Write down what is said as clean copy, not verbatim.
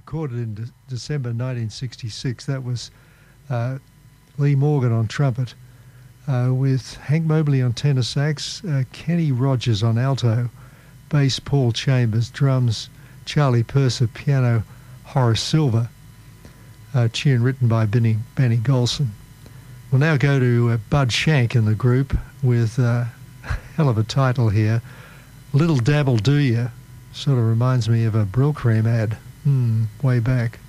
recorded in December 1966. That was Lee Morgan on trumpet, with Hank Mobley on tenor sax, Kenny Rogers on alto, bass Paul Chambers, drums Charlie Purser, piano Horace Silver, a tune written by Benny Golson. We'll now go to Bud Shank in the group with a hell of a title here, Little Dabble Do Ya. Sort of reminds me of a Brill Cream ad way back.